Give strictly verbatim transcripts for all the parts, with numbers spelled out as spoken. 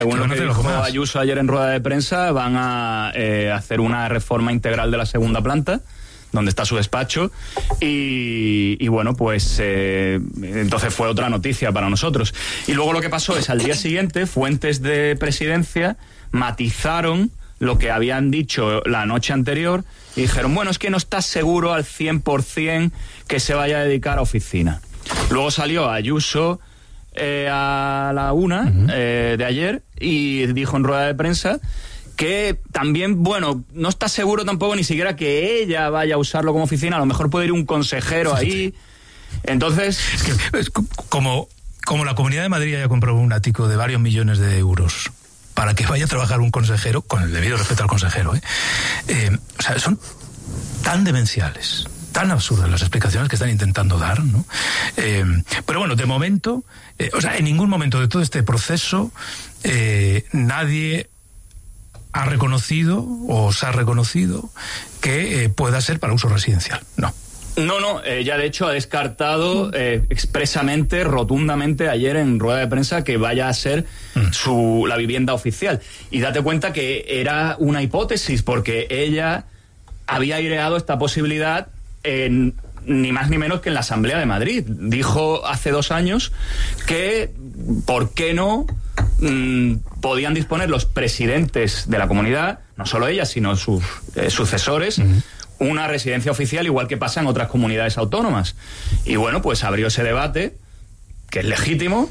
Según lo que dijo Ayuso ayer en rueda de prensa, van a eh, hacer una reforma integral de la segunda planta, donde está su despacho, y, y bueno, pues eh, entonces fue otra noticia para nosotros. Y luego lo que pasó es, al día siguiente, fuentes de presidencia matizaron lo que habían dicho la noche anterior y dijeron, bueno, es que no está seguro al cien por ciento que se vaya a dedicar a oficina. Luego salió Ayuso Eh, a la una uh-huh. eh, de ayer y dijo en rueda de prensa que también, bueno, no está seguro tampoco ni siquiera que ella vaya a usarlo como oficina, a lo mejor puede ir un consejero sí, ahí. Sí. Entonces... Es que, es como, como la Comunidad de Madrid haya comprado un ático de varios millones de euros para que vaya a trabajar un consejero, con el debido respeto al consejero, ¿eh? Eh, o sea, son tan demenciales, tan absurdas las explicaciones que están intentando dar, ¿no? Eh, pero bueno, de momento, eh, o sea, en ningún momento de todo este proceso, eh, nadie ha reconocido o se ha reconocido que eh, pueda ser para uso residencial. No. No, no, ella de hecho ha descartado eh, expresamente, rotundamente ayer en rueda de prensa que vaya a ser mm. su la vivienda oficial. Y date cuenta que era una hipótesis, porque ella había aireado esta posibilidad en, ni más ni menos que en la Asamblea de Madrid. Dijo hace dos años que, ¿por qué no mmm, podían disponer los presidentes de la comunidad, no solo ella, sino sus eh, sucesores, uh-huh. una residencia oficial, igual que pasa en otras comunidades autónomas? Y bueno, pues abrió ese debate, que es legítimo,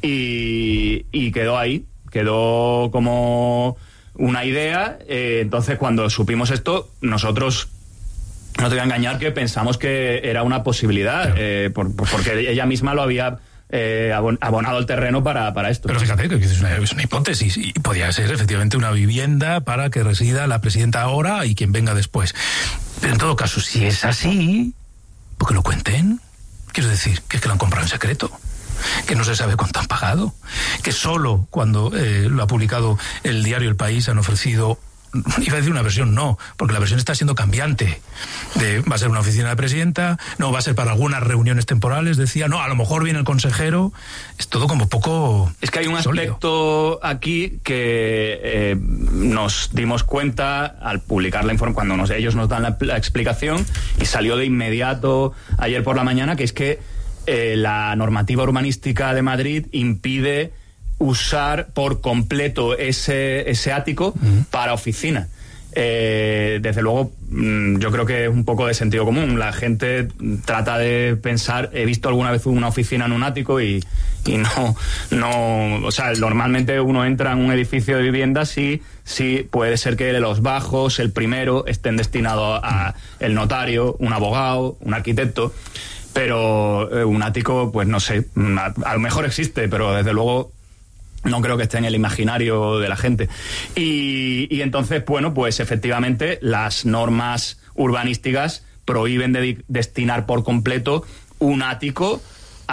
y, y quedó ahí, quedó como una idea. Eh, entonces, cuando supimos esto, nosotros... No te voy a engañar que pensamos que era una posibilidad, eh, por, por, porque ella misma lo había eh, abonado el terreno para, para esto. Pero fíjate que es una, es una hipótesis, y podría ser efectivamente una vivienda para que resida la presidenta ahora y quien venga después. Pero en todo caso, si es así, ¿por qué lo cuenten? Quiero decir, que es que lo han comprado en secreto, que no se sabe cuánto han pagado, que solo cuando eh, lo ha publicado el diario El País han ofrecido... Iba a decir una versión, no, porque la versión está siendo cambiante. De, va a ser una oficina de presidenta, no, va a ser para algunas reuniones temporales, decía, no, a lo mejor viene el consejero. Es todo como poco... Es que hay un sólido. Aspecto aquí que eh, nos dimos cuenta al publicar la información, cuando nos, ellos nos dan la, la explicación, y salió de inmediato ayer por la mañana, que es que eh, la normativa urbanística de Madrid impide usar por completo ese, ese ático uh-huh. para oficina. Eh, desde luego, yo creo que es un poco de sentido común. La gente trata de pensar, he visto alguna vez una oficina en un ático y, y no, no, o sea, normalmente uno entra en un edificio de viviendas y sí puede ser que los bajos, el primero, estén destinados a el notario, un abogado, un arquitecto, pero eh, un ático, pues no sé, a, a lo mejor existe, pero desde luego no creo que esté en el imaginario de la gente. Y, y entonces, bueno, pues efectivamente las normas urbanísticas prohíben de destinar por completo un ático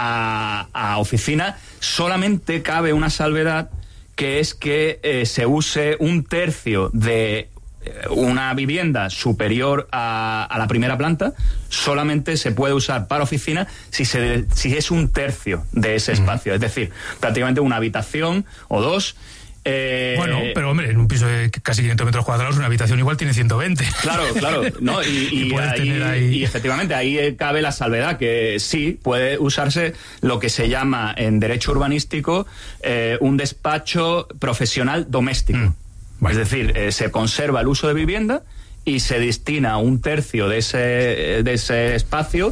a, a oficina. Solamente cabe una salvedad, que es que eh, se use un tercio de una vivienda superior a, a la primera planta. Solamente se puede usar para oficina si, se, si es un tercio de ese espacio, es decir, prácticamente una habitación o dos. Eh, bueno, pero hombre, en un piso de casi quinientos metros cuadrados, una habitación igual tiene ciento veinte. Claro, claro, ¿no? Y, y, y, ahí, ahí... y efectivamente ahí cabe la salvedad, que sí, puede usarse lo que se llama en derecho urbanístico eh, un despacho profesional doméstico. Mm. Bueno. Es decir, eh, se conserva el uso de vivienda y se destina un tercio de ese, de ese espacio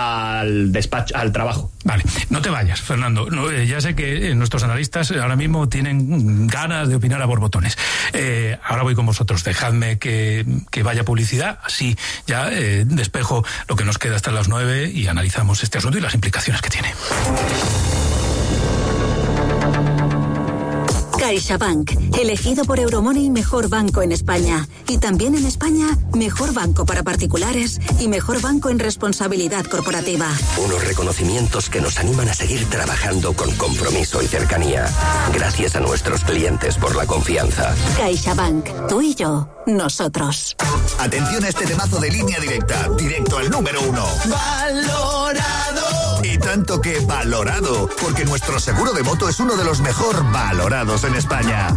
al despacho, al trabajo. Vale, no te vayas, Fernando. No, eh, ya sé que eh, nuestros analistas ahora mismo tienen ganas de opinar a borbotones. Eh, ahora voy con vosotros. Dejadme que, que vaya publicidad. Así ya eh, despejo lo que nos queda hasta las nueve y analizamos este asunto y las implicaciones que tiene. CaixaBank, elegido por Euromoney mejor banco en España. Y también en España, mejor banco para particulares y mejor banco en responsabilidad corporativa. Unos reconocimientos que nos animan a seguir trabajando con compromiso y cercanía. Gracias a nuestros clientes por la confianza. CaixaBank, tú y yo, nosotros. Atención a este temazo de Línea Directa, directo al número uno. Valorado. Y tan tanto que valorado, porque nuestro seguro de moto es uno de los mejor valorados en España.